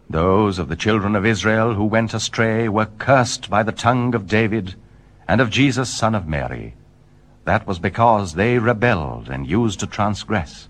Those of the children of Israel who went astray were cursed by the tongue of David and of Jesus, son of Mary. That was because they rebelled and used to transgress.